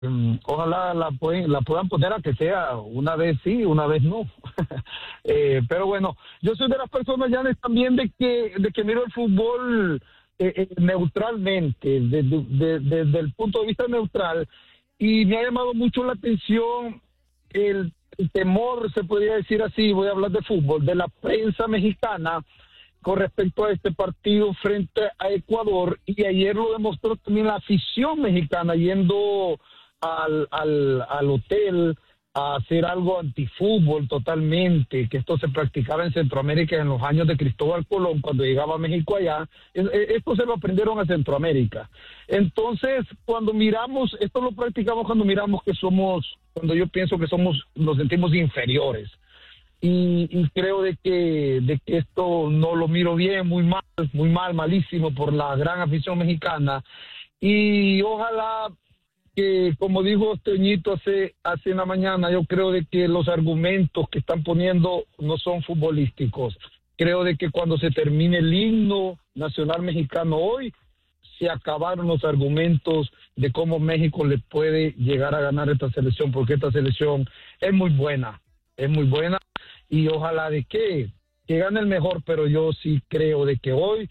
Ojalá la puedan poner a que sea una vez sí, una vez no. Pero bueno, yo soy de las personas, ya también de que miro el fútbol neutralmente, desde el punto de vista neutral, y me ha llamado mucho la atención el temor, se podría decir así, voy a hablar de fútbol, de la prensa mexicana con respecto a este partido frente a Ecuador, y ayer lo demostró también la afición mexicana yendo al hotel a hacer algo antifútbol totalmente, que esto se practicaba en Centroamérica en los años de Cristóbal Colón, cuando llegaba a México allá. Esto se lo aprendieron a Centroamérica. Entonces, cuando miramos, esto lo practicamos cuando miramos que cuando yo pienso que nos sentimos inferiores. Y creo de que esto no lo miro bien, muy mal, malísimo por la gran afición mexicana. Y ojalá que, como dijo Toñito hace una mañana, yo creo de que los argumentos que están poniendo no son futbolísticos. Creo de que cuando se termine el himno nacional mexicano hoy, se acabaron los argumentos de cómo México le puede llegar a ganar esta selección, porque esta selección es muy buena, y ojalá de que gane el mejor, pero yo sí creo de que hoy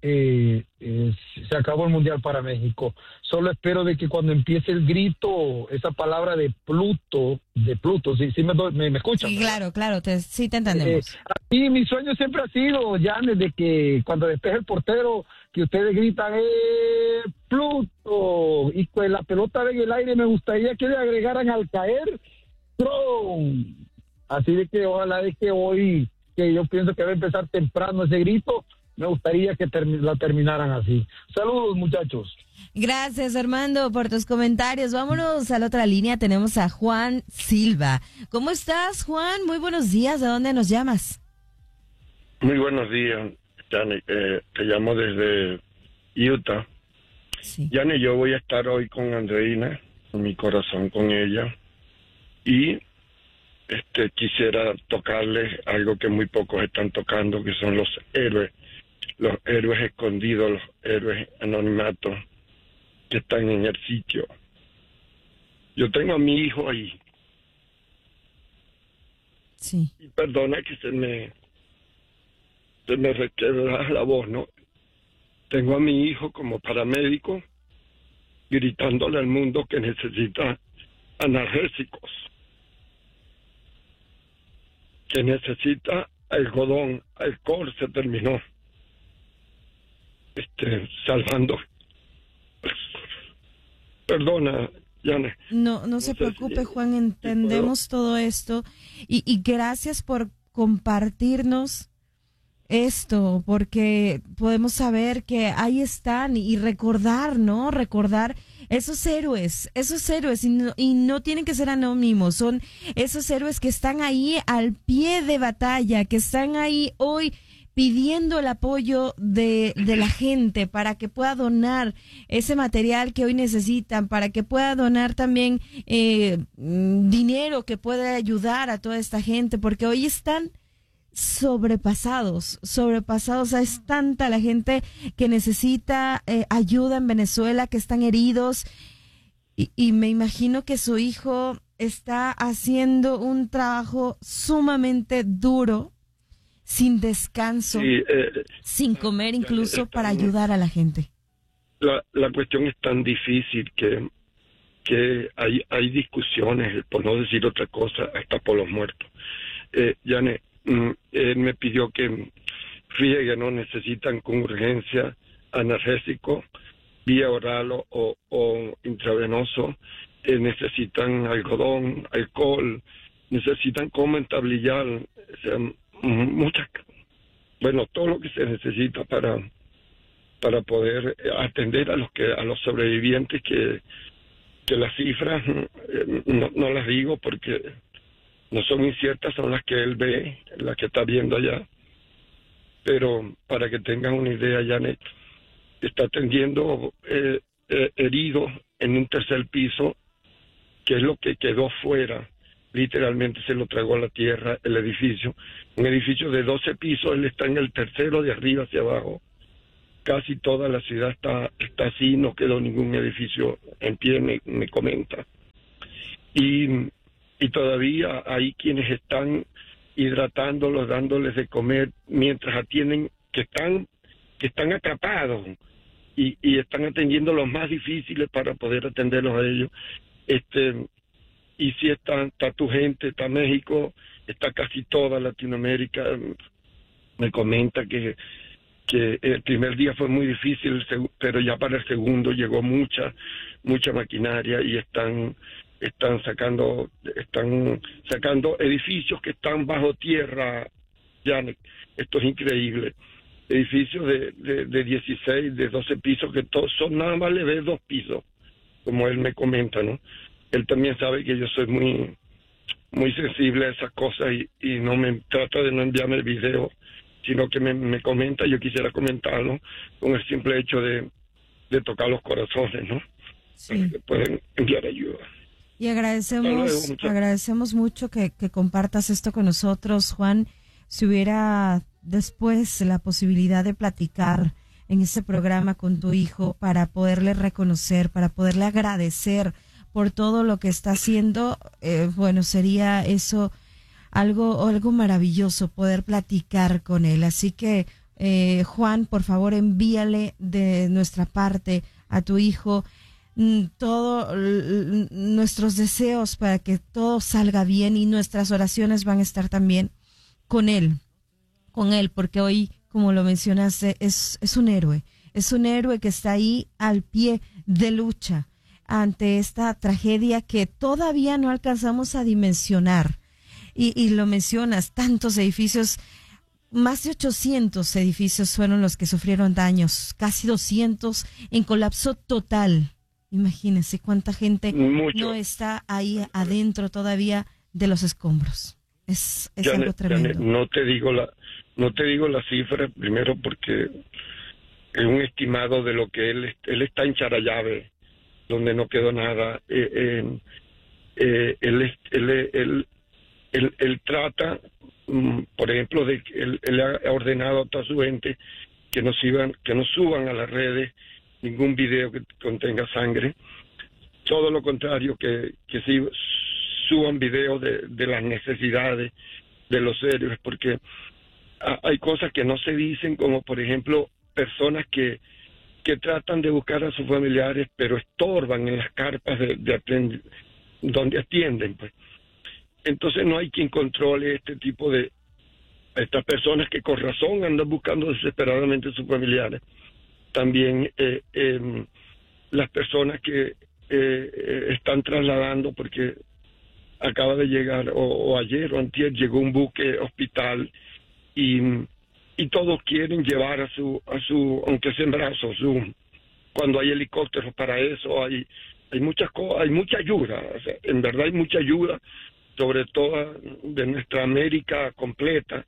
se acabó el Mundial para México. Solo espero de que cuando empiece el grito, esa palabra de Pluto, sí me escuchan, Sí, ¿verdad? claro, sí te entendemos. Y mi sueño siempre ha sido, Jan, desde que cuando despeje el portero, que ustedes gritan, Pluto, y pues la pelota en el aire, me gustaría que le agregaran al caer, Tron. Así de que ojalá de que hoy, que yo pienso que va a empezar temprano ese grito, me gustaría que la terminaran así. Saludos, muchachos. Gracias, Armando, por tus comentarios. Vámonos a la otra línea. Tenemos a Juan Silva. ¿Cómo estás, Juan? Muy buenos días. ¿De dónde nos llamas? Muy buenos días, Jani. Te llamo desde Utah. Sí. Jani, yo voy a estar hoy con Andreina, en mi corazón con ella, y quisiera tocarles algo que muy pocos están tocando, que son los héroes escondidos, los héroes anonimatos que están en el sitio. Yo tengo a mi hijo ahí. Sí. Y perdona que se me requiebra la voz, ¿no? Tengo a mi hijo como paramédico gritándole al mundo que necesita analgésicos, que necesita algodón, alcohol, se terminó. Salvando. Perdona, Yane. No se preocupe, Juan, entendemos todo esto y gracias por compartirnos esto, porque podemos saber que ahí están y recordar, ¿no? Recordar esos héroes y no tienen que ser anónimos, son esos héroes que están ahí al pie de batalla, que están ahí hoy pidiendo el apoyo de la gente para que pueda donar ese material que hoy necesitan, para que pueda donar también dinero que pueda ayudar a toda esta gente, porque hoy están sobrepasados, es tanta la gente que necesita ayuda en Venezuela, que están heridos, y me imagino que su hijo está haciendo un trabajo sumamente duro, sin descanso, Sí, sin comer incluso, para ayudar a la gente. La cuestión es tan difícil que hay discusiones, por no decir otra cosa, hasta por los muertos. Yane, él me pidió que friegue, no necesitan con urgencia analgésico, vía oral o intravenoso, necesitan algodón, alcohol, necesitan coma entablillar, o sea, todo lo que se necesita para poder atender a los sobrevivientes, que las cifras no las digo porque no son inciertas, son las que él ve, las que está viendo allá. Pero para que tengan una idea, Janet, está atendiendo heridos en un tercer piso, que es lo que quedó fuera. Literalmente se lo tragó a la tierra el edificio. Un edificio de 12 pisos, él está en el tercero de arriba hacia abajo. Casi toda la ciudad está así, no quedó ningún edificio en pie, me comenta. y todavía hay quienes están hidratándolos, dándoles de comer mientras atienden, que están atrapados y están atendiendo los más difíciles para poder atenderlos a ellos. Y si está tu gente, está México, está casi toda Latinoamérica. Me comenta que el primer día fue muy difícil, pero ya para el segundo llegó mucha maquinaria y están sacando edificios que están bajo tierra, Janet. Esto es increíble. Edificios de 16, de 12 pisos, que todos son, nada más le ves 2 pisos, como él me comenta, ¿no? Él también sabe que yo soy muy sensible a esas cosas y no me trata de no enviarme el video, sino que me comenta. Yo quisiera comentarlo con el simple hecho de tocar los corazones, ¿no? Sí. Para que puedan enviar ayuda. Y agradecemos mucho que compartas esto con nosotros, Juan. Si hubiera después la posibilidad de platicar en este programa con tu hijo para poderle reconocer, para poderle agradecer por todo lo que está haciendo, bueno, sería eso algo maravilloso, poder platicar con él. Así que, Juan, por favor, envíale de nuestra parte a tu hijo todos nuestros deseos para que todo salga bien, y nuestras oraciones van a estar también con él, porque hoy, como lo mencionaste, es un héroe que está ahí al pie de lucha ante esta tragedia que todavía no alcanzamos a dimensionar. Y lo mencionas, tantos edificios, más de 800 edificios fueron los que sufrieron daños, casi 200 en colapso total. Imagínense cuánta gente no está ahí adentro todavía de los escombros. Es algo tremendo. No te digo la cifra, primero porque es un estimado de lo que él está en Charallave, donde no quedó nada. Él trata, por ejemplo, de que él ha ordenado a toda su gente que no suban a las redes ningún video que contenga sangre. Todo lo contrario, que sí suban videos de las necesidades de los héroes, porque hay cosas que no se dicen, como por ejemplo personas que tratan de buscar a sus familiares, pero estorban en las carpas donde atienden, pues. Entonces no hay quien controle este tipo de estas personas que con razón andan buscando desesperadamente a sus familiares. También las personas que están trasladando, porque acaba de llegar, o ayer o antier llegó un buque hospital y todos quieren llevar a su aunque sea en brazos, cuando hay helicópteros para eso, hay muchas cosas, hay mucha ayuda, o sea, en verdad hay mucha ayuda, sobre todo de nuestra América completa.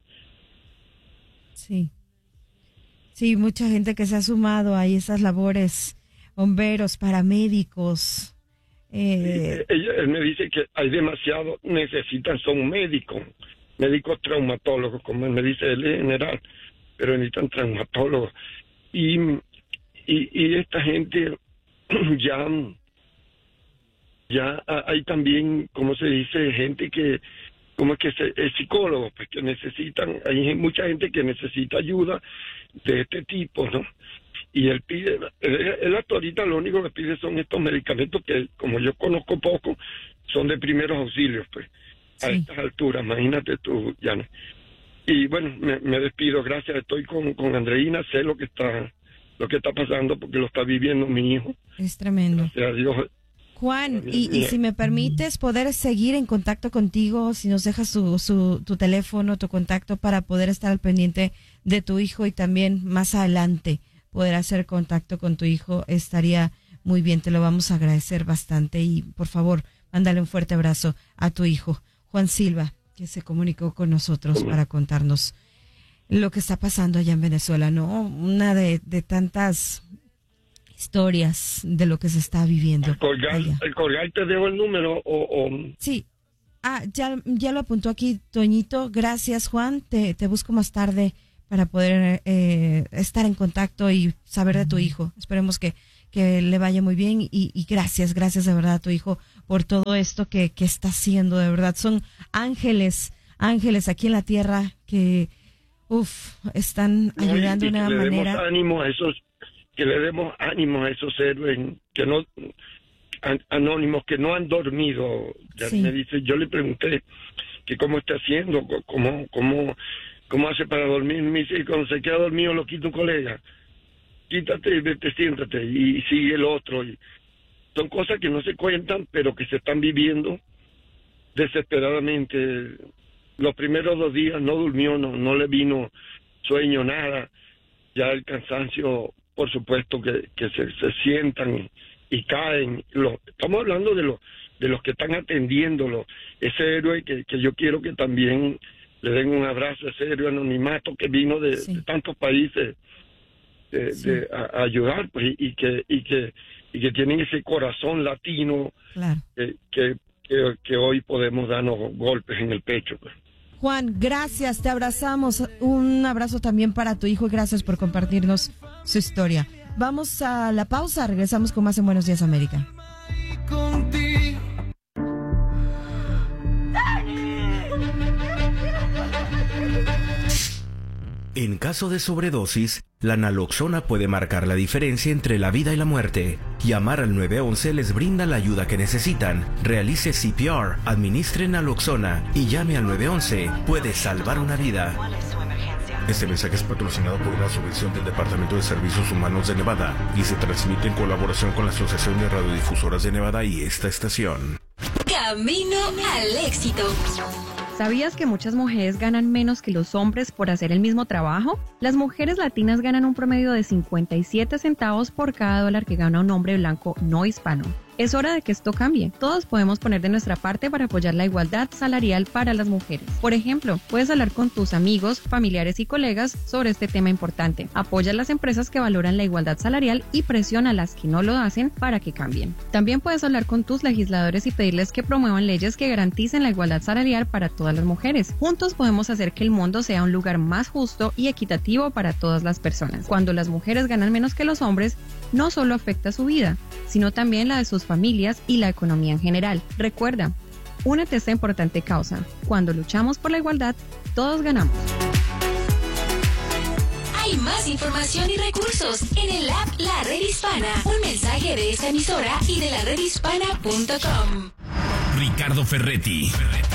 Sí, mucha gente que se ha sumado a esas labores, bomberos, paramédicos. Él me dice que hay demasiado, son médicos traumatólogos, como él me dice, él es general, pero necesitan traumatólogos. Y esta gente ya hay también, como se dice, gente que es psicólogo, pues que necesitan, hay mucha gente que necesita ayuda de este tipo, ¿no? Y él hasta ahorita lo único que pide son estos medicamentos que, como yo conozco poco, son de primeros auxilios, pues, a estas alturas, imagínate tú, Janet. Y bueno, me despido, gracias, estoy con Andreina, sé lo que está pasando, porque lo está viviendo mi hijo. Es tremendo. Gracias a Dios. Juan, y si me permites poder seguir en contacto contigo, si nos dejas tu teléfono, tu contacto, para poder estar al pendiente de tu hijo, y también más adelante poder hacer contacto con tu hijo, estaría muy bien, te lo vamos a agradecer bastante. Y por favor, mándale un fuerte abrazo a tu hijo, Juan Silva, que se comunicó con nosotros para contarnos lo que está pasando allá en Venezuela, ¿no? Una de tantas historias de lo que se está viviendo. El colgar te dejo el número o... Sí. Ya lo apuntó aquí Toñito. Gracias, Juan. Te busco más tarde para poder estar en contacto y saber de tu hijo. Esperemos que le vaya muy bien, y gracias de verdad a tu hijo por todo esto que está haciendo, de verdad. Son ángeles aquí en la tierra que, están ayudando de una manera. Que le demos ánimo a esos héroes que no, anónimos, que no han dormido. Sí. Me dice, yo le pregunté que cómo está haciendo, cómo hace para dormir. Me dice, y cuando se queda dormido lo quita un colega. Quítate, vete, siéntate, y sigue el otro. Y son cosas que no se cuentan, pero que se están viviendo desesperadamente. Los primeros 2 días no durmió, no le vino sueño, nada. Ya el cansancio, por supuesto, que se sientan y caen. Estamos hablando de los que están atendiéndolo. Ese héroe que yo quiero que también le den un abrazo, ese héroe anonimato que vino de tantos países a ayudar, pues, y que tienen ese corazón latino, claro, que hoy podemos darnos golpes en el pecho, pues. Juan, gracias, te abrazamos. Un abrazo también para tu hijo y gracias por compartirnos su historia. Vamos a la pausa, regresamos con más en Buenos Días América. En caso de sobredosis, la naloxona puede marcar la diferencia entre la vida y la muerte. Llamar al 911 les brinda la ayuda que necesitan. Realice CPR, administre naloxona y llame al 911. Puede salvar una vida. Este mensaje es patrocinado por una subvención del Departamento de Servicios Humanos de Nevada y se transmite en colaboración con la Asociación de Radiodifusoras de Nevada y esta estación. Camino al éxito. ¿Sabías que muchas mujeres ganan menos que los hombres por hacer el mismo trabajo? Las mujeres latinas ganan un promedio de 57 centavos por cada dólar que gana un hombre blanco no hispano. Es hora de que esto cambie. Todos podemos poner de nuestra parte para apoyar la igualdad salarial para las mujeres. Por ejemplo, puedes hablar con tus amigos, familiares y colegas sobre este tema importante. Apoya a las empresas que valoran la igualdad salarial y presiona a las que no lo hacen para que cambien. También puedes hablar con tus legisladores y pedirles que promuevan leyes que garanticen la igualdad salarial para todas las mujeres. Juntos podemos hacer que el mundo sea un lugar más justo y equitativo para todas las personas. Cuando las mujeres ganan menos que los hombres, no solo afecta su vida, sino también la de sus familias y la economía en general. Recuerda, únete a esta importante causa. Cuando luchamos por la igualdad, todos ganamos. Hay más información y recursos en el app La Red Hispana. Un mensaje de esta emisora y de laredhispana.com. Ricardo Ferretti,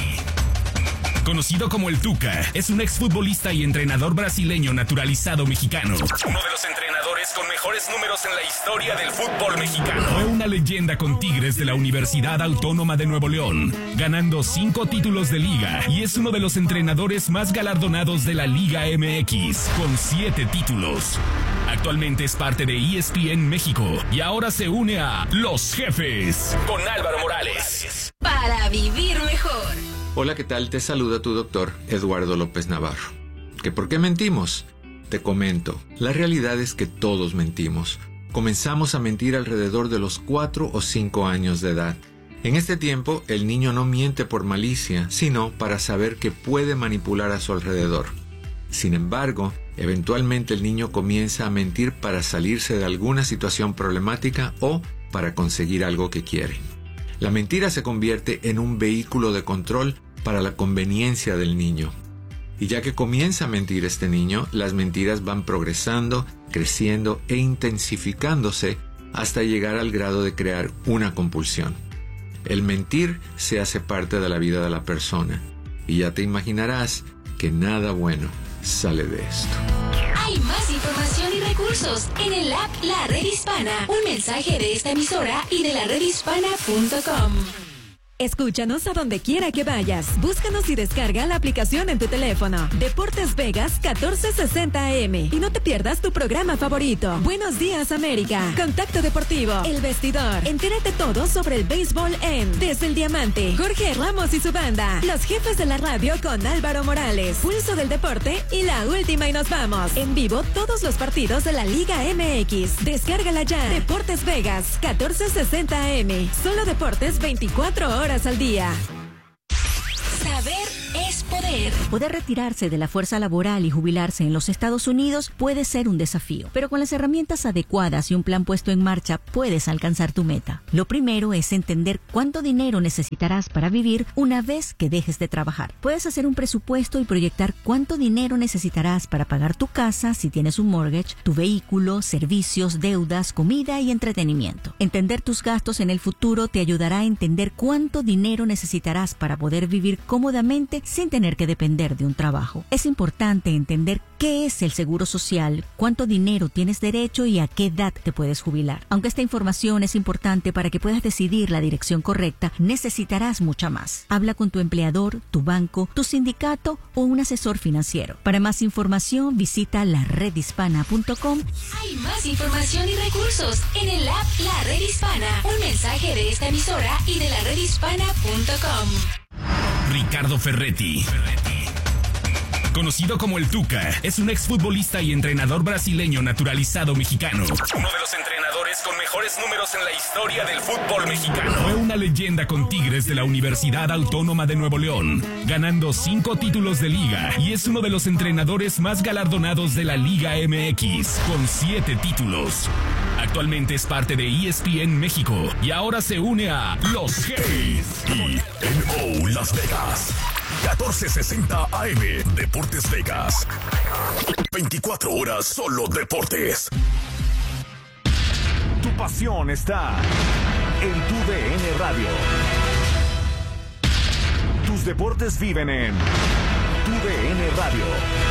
conocido como el Tuca, es un exfutbolista y entrenador brasileño naturalizado mexicano. Uno de los entrenadores con mejores números en la historia del fútbol mexicano. Fue una leyenda con Tigres de la Universidad Autónoma de Nuevo León, ganando 5 títulos de liga, y es uno de los entrenadores más galardonados de la Liga MX, con 7 títulos. Actualmente es parte de ESPN México y ahora se une a Los Jefes con Álvaro Morales. Para vivir mejor. Hola, ¿qué tal? Te saluda tu doctor Eduardo López Navarro. ¿Que por qué mentimos? Te comento, la realidad es que todos mentimos. Comenzamos a mentir alrededor de los 4 o 5 años de edad. En este tiempo, el niño no miente por malicia, sino para saber que puede manipular a su alrededor. Sin embargo, eventualmente el niño comienza a mentir para salirse de alguna situación problemática o para conseguir algo que quiere. La mentira se convierte en un vehículo de control para la conveniencia del niño. Y ya que comienza a mentir este niño, las mentiras van progresando, creciendo e intensificándose hasta llegar al grado de crear una compulsión. El mentir se hace parte de la vida de la persona, y ya te imaginarás que nada bueno sale de esto. Hay más información y recursos en el app La Red Hispana. Un mensaje de esta emisora y de laredhispana.com. Escúchanos a donde quiera que vayas. Búscanos y descarga la aplicación en tu teléfono. Deportes Vegas 1460 AM. Y no te pierdas tu programa favorito. Buenos Días América. Contacto Deportivo. El Vestidor. Entérate todo sobre el béisbol en Desde el Diamante. Jorge Ramos y su banda. Los Jefes de la Radio con Álvaro Morales. Pulso del Deporte y La Última y nos vamos. En vivo todos los partidos de la Liga MX. Descárgala ya. Deportes Vegas 1460 AM. Solo deportes 24 horas al día. Saber es poder. saber. Poder retirarse de la fuerza laboral y jubilarse en los Estados Unidos puede ser un desafío, pero con las herramientas adecuadas y un plan puesto en marcha puedes alcanzar tu meta. Lo primero es entender cuánto dinero necesitarás para vivir una vez que dejes de trabajar. Puedes hacer un presupuesto y proyectar cuánto dinero necesitarás para pagar tu casa si tienes un mortgage, tu vehículo, servicios, deudas, comida y entretenimiento. Entender tus gastos en el futuro te ayudará a entender cuánto dinero necesitarás para poder vivir cómodamente sin tener que depender de un trabajo. Es importante entender qué es el seguro social, cuánto dinero tienes derecho y a qué edad te puedes jubilar. Aunque esta información es importante para que puedas decidir la dirección correcta, necesitarás mucha más. Habla con tu empleador, tu banco, tu sindicato o un asesor financiero. Para más información, visita laredhispana.com. Hay más información y recursos en el app La Red Hispana. Un mensaje de esta emisora y de laredhispana.com. Ricardo Ferretti, conocido como el Tuca, es un exfutbolista y entrenador brasileño naturalizado mexicano. Uno de los entrenadores con mejores números en la historia del fútbol mexicano. Fue una leyenda con Tigres de la Universidad Autónoma de Nuevo León, ganando 5 títulos de liga, y es uno de los entrenadores más galardonados de la Liga MX, con 7 títulos. Actualmente es parte de ESPN México y ahora se une a Los Jays. ENO Las Vegas. 1460 AM, Deportes Vegas. 24 horas solo deportes. Tu pasión está en tu DN Radio. Tus deportes viven en tu DN Radio.